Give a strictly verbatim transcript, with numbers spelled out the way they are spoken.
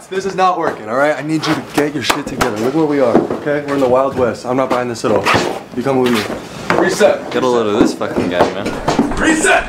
Max, this is not working, all right? I need you to get your shit together. Look where we are, okay? We're in the Wild West. I'm not buying this at all. You come with me. Reset. Get a load of this fucking guy, man. Reset!